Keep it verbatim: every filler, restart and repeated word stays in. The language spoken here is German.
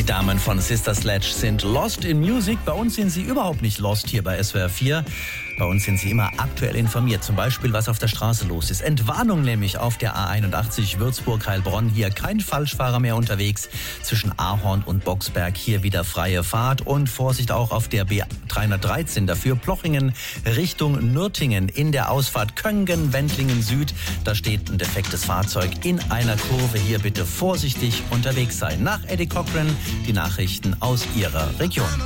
Die Damen von Sister Sledge sind lost in Music. Bei uns sind sie überhaupt nicht lost hier bei S W R vier. Bei uns sind sie immer aktuell informiert. Zum Beispiel, was auf der Straße los ist. Entwarnung nämlich auf der A einundachtzig Würzburg-Heilbronn. Hier kein Falschfahrer mehr unterwegs. Zwischen Ahorn und Boxberg hier wieder freie Fahrt. Und Vorsicht auch auf der B dreihundertdreizehn. Dafür Plochingen Richtung Nürtingen. In der Ausfahrt Köngen-Wendlingen Süd. Da steht ein defektes Fahrzeug in einer Kurve. Hier bitte vorsichtig unterwegs sein. Nach Eddie Cochran die Nachrichten aus Ihrer Region.